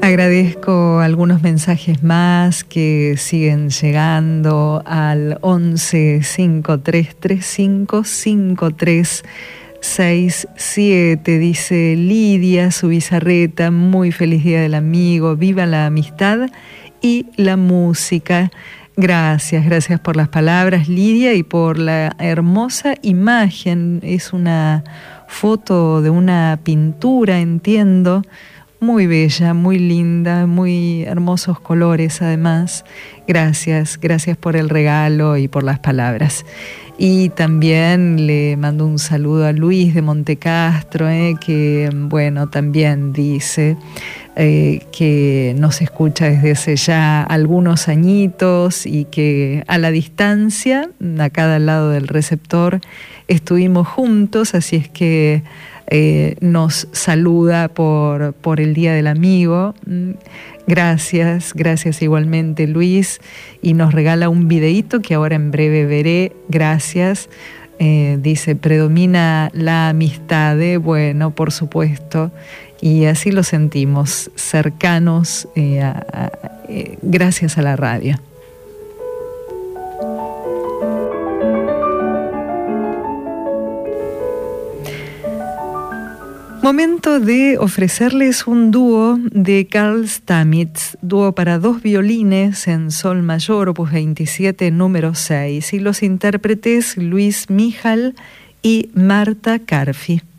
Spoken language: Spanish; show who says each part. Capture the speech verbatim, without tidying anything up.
Speaker 1: Agradezco algunos mensajes más que siguen llegando al once cinco tres tres cinco cinco tres seis siete. Dice Lidia Subizarreta, muy feliz día del amigo, viva la amistad y la música. Gracias, gracias por las palabras, Lidia, y por la hermosa imagen. Es una foto de una pintura, entiendo. Muy bella, muy linda, muy hermosos colores además. Gracias, gracias por el regalo y por las palabras. Y también le mando un saludo a Luis de Montecastro, eh, que bueno, también dice eh, que nos escucha desde hace ya algunos añitos y que a la distancia, a cada lado del receptor, estuvimos juntos, así es que Eh, nos saluda por, por el Día del Amigo. Gracias, gracias igualmente, Luis, y nos regala un videíto que ahora en breve veré. Gracias. Eh, dice, predomina la amistad, ¿eh? Bueno, por supuesto, y así lo sentimos, cercanos, eh, a, a, eh, gracias a la radio. Momento de ofrecerles un dúo de Carl Stamitz, dúo para dos violines en sol mayor, opus veintisiete, número seis, y los intérpretes Luis Mijal y Marta Carfi.